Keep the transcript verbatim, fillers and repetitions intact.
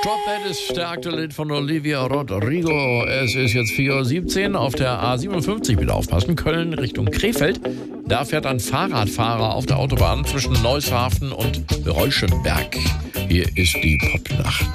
Drop That ist der aktuelle Lied von Olivia Rodrigo. Es ist jetzt vier Uhr siebzehn auf der A siebenundfünfzig. Wieder aufpassen. Köln Richtung Krefeld. Da fährt ein Fahrradfahrer auf der Autobahn zwischen Neushafen und Reuschenberg. Hier ist die Popnacht.